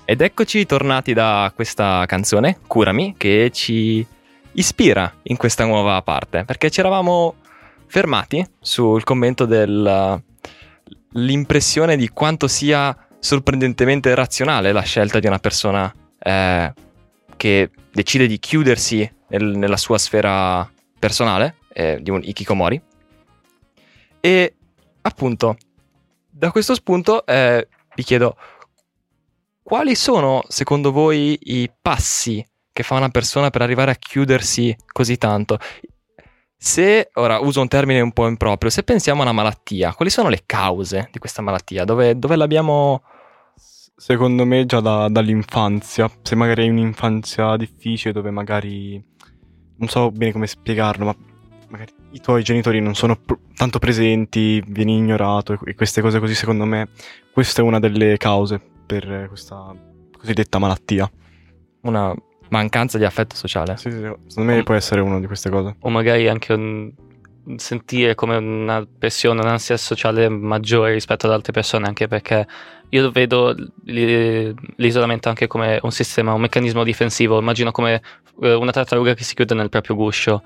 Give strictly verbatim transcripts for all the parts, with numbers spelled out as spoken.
Ed eccoci tornati da questa canzone, Curami, che ci ispira in questa nuova parte, perché ci eravamo fermati sul commento dell'impressione di quanto sia sorprendentemente razionale la scelta di una persona eh, che decide di chiudersi nel, nella sua sfera personale, eh, di un hikikomori. E appunto, da questo spunto eh, vi chiedo: quali sono, secondo voi, i passi che fa una persona per arrivare a chiudersi così tanto? Se, ora uso un termine un po' improprio, se pensiamo a una malattia, quali sono le cause di questa malattia? Dove, dove l'abbiamo? Secondo me già da, dall'infanzia, se magari hai un'infanzia difficile dove magari, non so bene come spiegarlo, ma magari i tuoi genitori non sono pr- tanto presenti, vieni ignorato e, e queste cose così, secondo me questa è una delle cause per questa cosiddetta malattia. Una mancanza di affetto sociale? Sì, sì, secondo me um, può essere una di queste cose. O magari anche un sentire come una pressione, un'ansia sociale maggiore rispetto ad altre persone, anche perché io vedo l'isolamento anche come un sistema, un meccanismo difensivo. Immagino come una tartaruga che si chiude nel proprio guscio.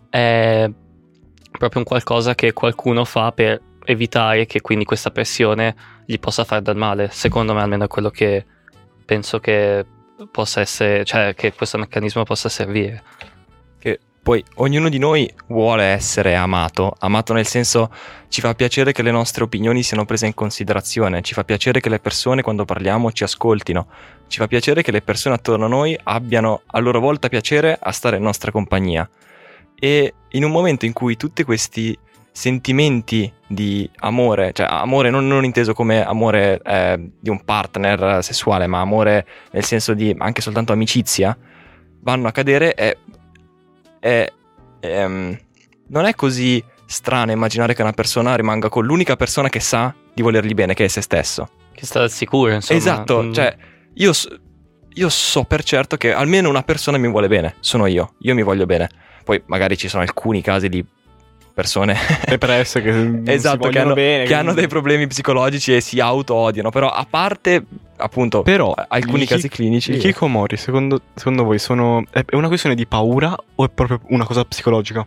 È proprio un qualcosa che qualcuno fa per evitare che quindi questa pressione gli possa fare del male. Secondo me almeno è quello che penso che possa essere, cioè che questo meccanismo possa servire. Che poi ognuno di noi vuole essere amato, amato nel senso, ci fa piacere che le nostre opinioni siano prese in considerazione, ci fa piacere che le persone quando parliamo ci ascoltino, ci fa piacere che le persone attorno a noi abbiano a loro volta piacere a stare in nostra compagnia. E in un momento in cui tutti questi sentimenti di amore, cioè amore non, non inteso come amore eh, di un partner sessuale, ma amore nel senso di anche soltanto amicizia, vanno a cadere, è, è, è, um, non è così strano immaginare che una persona rimanga con l'unica persona che sa di volergli bene, che è se stesso, che sta al sicuro, insomma. Esatto, mm. cioè io, io so per certo che almeno una persona mi vuole bene, sono io, io mi voglio bene. Poi magari ci sono alcuni casi di persone depresse che non esatto, si che, hanno, bene, che hanno dei problemi psicologici e si auto-odiano. Però a parte appunto però alcuni casi chi, clinici, i hikikomori secondo, secondo voi sono è una questione di paura o è proprio una cosa psicologica?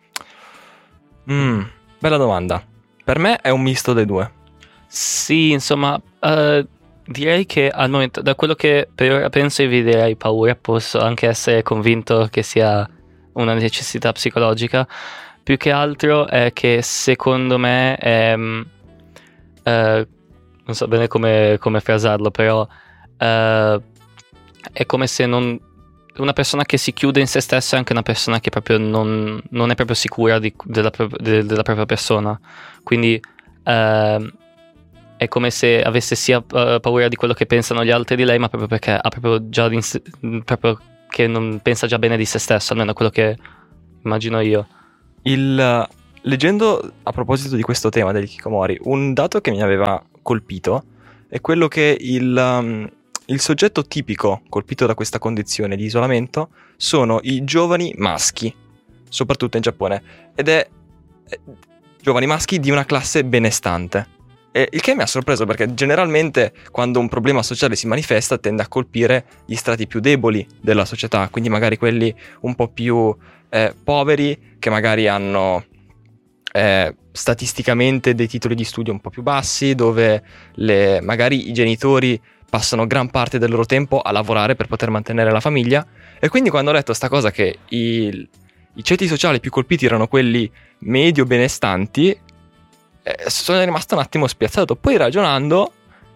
Mm, bella domanda. Per me è un misto dei due. Sì, insomma, uh, direi che al momento, da quello che per ora penso e direi paura, posso anche essere convinto che sia una necessità psicologica. Più che altro è che secondo me è, uh, non so bene come, come frasarlo, però uh, è come se non una persona che si chiude in se stessa è anche una persona che proprio non, non è proprio sicura di, della, de, della propria persona. Quindi uh, è come se avesse sia uh, paura di quello che pensano gli altri di lei, ma proprio perché ha proprio già proprio che non pensa già bene di se stesso, almeno quello che immagino io. Il, leggendo a proposito di questo tema degli hikikomori, un dato che mi aveva colpito è quello che il, um, il soggetto tipico colpito da questa condizione di isolamento sono i giovani maschi, soprattutto in Giappone, ed è eh, giovani maschi di una classe benestante. E il che mi ha sorpreso, perché generalmente quando un problema sociale si manifesta tende a colpire gli strati più deboli della società, quindi magari quelli un po' più eh, poveri, che magari hanno eh, statisticamente dei titoli di studio un po' più bassi, dove le, magari i genitori passano gran parte del loro tempo a lavorare per poter mantenere la famiglia. E quindi quando ho letto sta cosa che i, i ceti sociali più colpiti erano quelli medio benestanti, sono rimasto un attimo spiazzato. Poi ragionando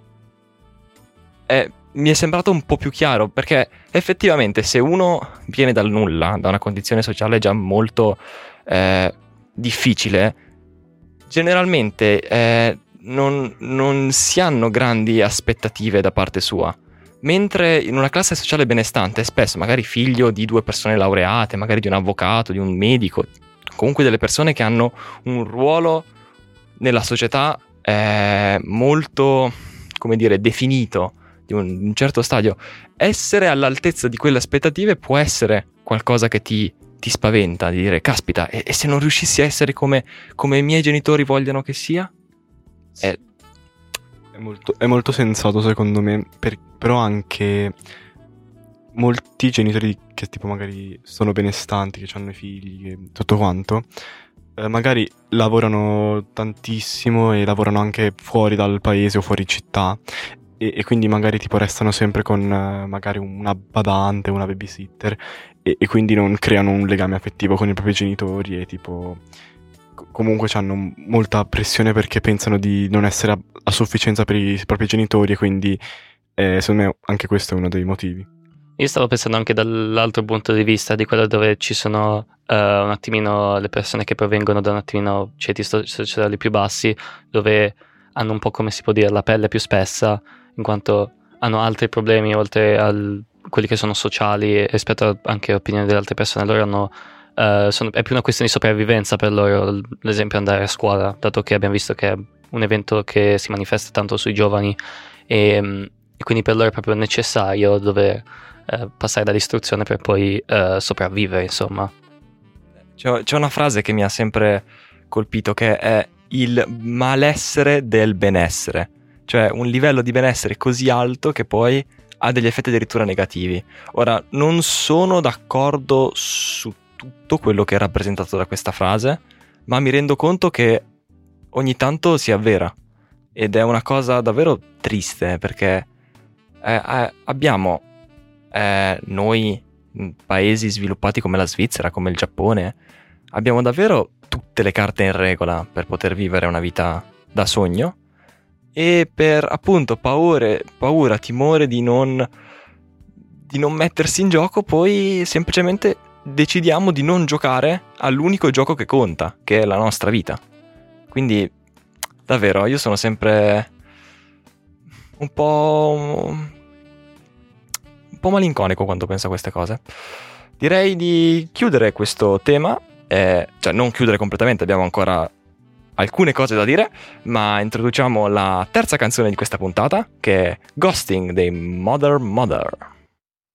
eh, mi è sembrato un po' più chiaro, perché effettivamente se uno viene dal nulla, da una condizione sociale già molto eh, difficile, generalmente eh, non, non si hanno grandi aspettative da parte sua, mentre in una classe sociale benestante, spesso magari figlio di due persone laureate, magari di un avvocato, di un medico, comunque delle persone che hanno un ruolo nella società è molto, come dire, definito, di un, un certo stadio, essere all'altezza di quelle aspettative può essere qualcosa che ti, ti spaventa, di dire caspita, e, e se non riuscissi a essere come, come i miei genitori vogliono che sia? È... È molto, è molto sensato secondo me, per- però anche molti genitori che tipo magari sono benestanti, che hanno i figli e tutto quanto, eh, magari lavorano tantissimo e lavorano anche fuori dal paese o fuori città e, e quindi magari tipo restano sempre con eh, magari una badante, una babysitter e, e quindi non creano un legame affettivo con i propri genitori e tipo co- comunque hanno molta pressione perché pensano di non essere a, a sufficienza per i propri genitori e quindi eh, secondo me anche questo è uno dei motivi. Io stavo pensando anche dall'altro punto di vista, di quello dove ci sono eh, un attimino le persone che provengono da un attimino ceti sto- sociali più bassi, dove hanno un po', come si può dire, la pelle più spessa, in quanto hanno altri problemi oltre a quelli che sono sociali e rispetto a- anche all'opinione delle altre persone. Loro hanno, eh, sono- è più una questione di sopravvivenza per loro, l'esempio andare a scuola, dato che abbiamo visto che è un evento che si manifesta tanto sui giovani e, mm, e quindi per loro è proprio necessario dover eh, passare dall'istruzione per poi eh, sopravvivere, insomma. C'è, c'è una frase che mi ha sempre colpito che è il malessere del benessere, cioè un livello di benessere così alto che poi ha degli effetti addirittura negativi. Ora, non sono d'accordo su tutto quello che è rappresentato da questa frase, ma mi rendo conto che ogni tanto si avvera ed è una cosa davvero triste perché eh, eh, abbiamo eh, noi in paesi sviluppati come la Svizzera, come il Giappone, abbiamo davvero tutte le carte in regola per poter vivere una vita da sogno e per appunto paure, paura, timore di non, di non mettersi in gioco, poi semplicemente decidiamo di non giocare all'unico gioco che conta, che è la nostra vita. Quindi davvero io sono sempre un po' un po' malinconico quando penso a queste cose. Direi di chiudere questo tema, eh, cioè non chiudere completamente, abbiamo ancora alcune cose da dire, ma introduciamo la terza canzone di questa puntata, che è Ghosting dei Mother Mother.